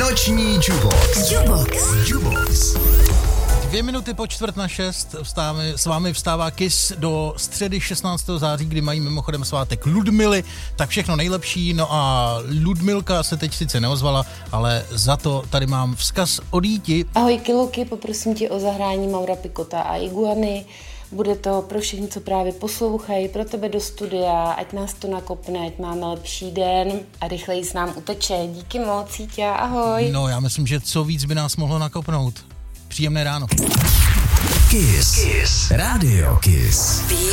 Noční Jubox. 2 minuty po 5:45 s vámi vstává Kiss do středy 16. září, kdy mají mimochodem svátek Ludmily, tak všechno nejlepší. No a Ludmilka se teď sice neozvala, ale za to tady mám vzkaz od Jíti. Ahoj Kiloky, poprosím tě o zahrání Maura Pikota a Iguany. Bude to pro všechny, co právě poslouchají, pro tebe do studia, ať nás to nakopne, ať máme lepší den a rychleji s nám uteče. Díky moc, Jíťa, ahoj. No já myslím, že co víc by nás mohlo nakopnout. Příjemné ráno. Kiss. Radio Kiss.